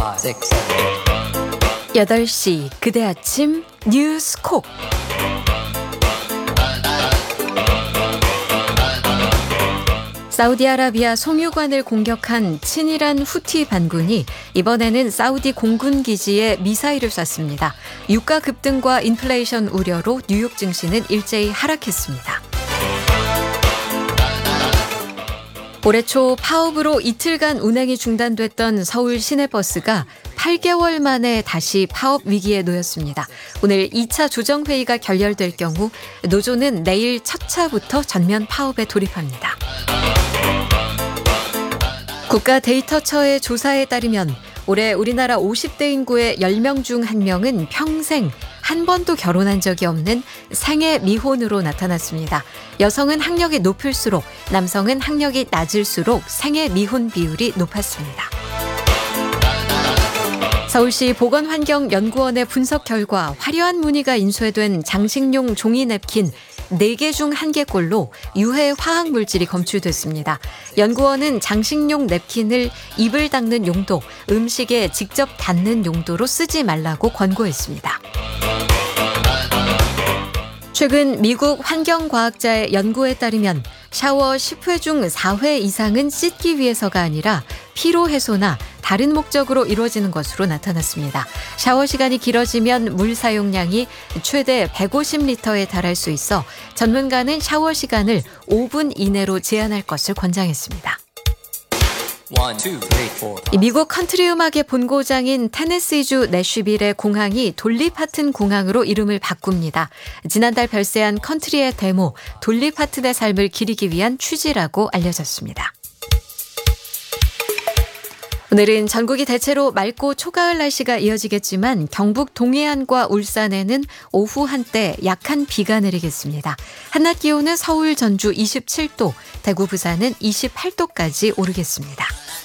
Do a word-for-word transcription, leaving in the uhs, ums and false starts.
여덟 시 그대 아침 뉴스콕. 사우디아라비아 송유관을 공격한 친이란 후티 반군이 이번에는 사우디 공군 기지에 미사일을 쐈습니다. 유가 급등과 인플레이션 우려로 뉴욕 증시는 일제히 하락했습니다. 올해 초 파업으로 이틀간 운행이 중단됐던 서울 시내버스가 팔 개월 만에 다시 파업 위기에 놓였습니다. 오늘 이 차 조정회의가 결렬될 경우 노조는 내일 첫 차부터 전면 파업에 돌입합니다. 국가데이터처의 조사에 따르면 올해 우리나라 오십 대 인구의 열 명 중 한 명은 평생 한 번도 결혼한 적이 없는 생애 미혼으로 나타났습니다. 여성은 학력이 높을수록, 남성은 학력이 낮을수록 생애 미혼 비율이 높았습니다. 서울시 보건환경연구원의 분석 결과 화려한 무늬가 인쇄된 장식용 종이 냅킨 네 개 중 한 개꼴로 유해 화학 물질이 검출됐습니다. 연구원은 장식용 냅킨을 입을 닦는 용도, 음식에 직접 닿는 용도로 쓰지 말라고 권고했습니다. 최근 미국 환경과학자의 연구에 따르면 샤워 십 회 중 사 회 이상은 씻기 위해서가 아니라 피로 해소나 다른 목적으로 이루어지는 것으로 나타났습니다. 샤워 시간이 길어지면 물 사용량이 최대 백오십 리터에 달할 수 있어 전문가는 샤워 시간을 오 분 이내로 제한할 것을 권장했습니다. One, two, three, four, 미국 컨트리 음악의 본고장인 테네시주 내쉬빌의 공항이 돌리파튼 공항으로 이름을 바꿉니다. 지난달 별세한 컨트리의 데모 돌리파튼의 삶을 기리기 위한 취지라고 알려졌습니다. 오늘은 전국이 대체로 맑고 초가을 날씨가 이어지겠지만 경북 동해안과 울산에는 오후 한때 약한 비가 내리겠습니다. 한낮 기온은 서울, 전주 이십칠 도, 대구, 부산은 이십팔 도까지 오르겠습니다.